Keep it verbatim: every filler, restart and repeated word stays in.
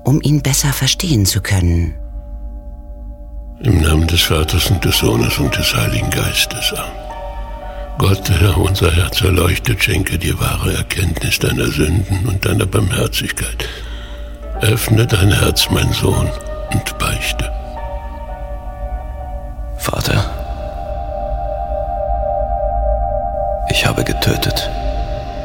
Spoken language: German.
um ihn besser verstehen zu können. Im Namen des Vaters und des Sohnes und des Heiligen Geistes. Amen. Gott, Herr, unser Herz erleuchtet, schenke dir wahre Erkenntnis deiner Sünden und deiner Barmherzigkeit. Öffne dein Herz, mein Sohn, und beichte. Vater, ich habe getötet.